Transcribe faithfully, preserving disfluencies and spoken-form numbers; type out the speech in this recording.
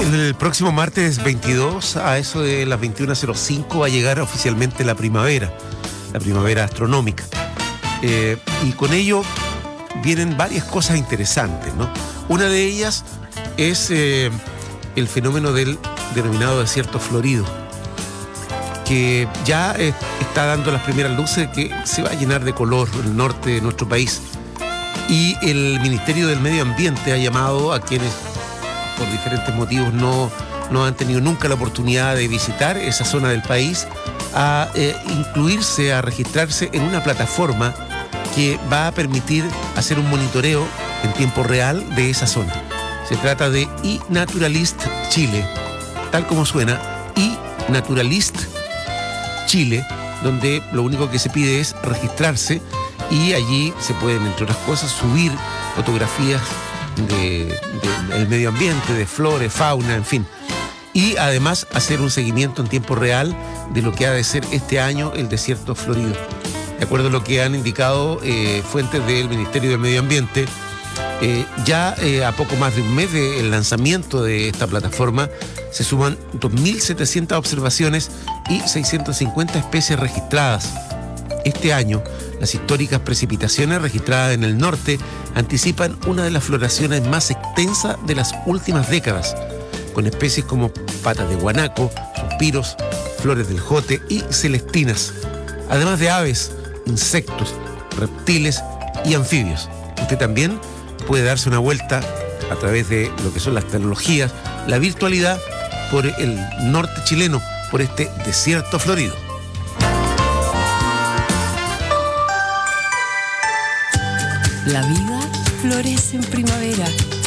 El próximo martes veintidós, a eso de las veintiuna cero cinco, va a llegar oficialmente la primavera, la primavera astronómica. Eh, y con ello vienen varias cosas interesantes, ¿no? Una de ellas es eh, el fenómeno del denominado desierto florido, que ya eh, está dando las primeras luces de que se va a llenar de color el norte de nuestro país. Y el Ministerio del Medio Ambiente ha llamado a quienes por diferentes motivos no, no han tenido nunca la oportunidad de visitar esa zona del país a eh, incluirse, a registrarse en una plataforma que va a permitir hacer un monitoreo en tiempo real de esa zona. Se trata de iNaturalist Chile, tal como suena, iNaturalist Chile, donde lo único que se pide es registrarse y allí se pueden, entre otras cosas, subir fotografías de, de, del medio ambiente, de flora, fauna, en fin. Y además hacer un seguimiento en tiempo real de lo que ha de ser este año el desierto florido. De acuerdo a lo que han indicado eh, fuentes del Ministerio del Medio Ambiente, eh, ya eh, a poco más de un mes del lanzamiento de esta plataforma se suman dos mil setecientas observaciones y seiscientas cincuenta especies registradas. Este año, las históricas precipitaciones registradas en el norte anticipan una de las floraciones más extensas de las últimas décadas, con especies como patas de guanaco, suspiros, flores del jote y celestinas, además de aves, insectos, reptiles y anfibios. Usted también puede darse una vuelta a través de lo que son las tecnologías, la virtualidad, por el norte chileno, por este desierto florido. La vida florece en primavera.